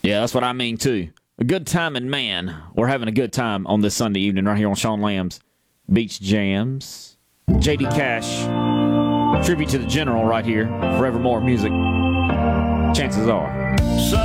Yeah, that's what I mean, too. A good time, and man, we're having a good time on this Sunday evening right here on Sean Lamb's Beach Jams. J.D. Cash, tribute to the General right here. Forevermore music. Chances are.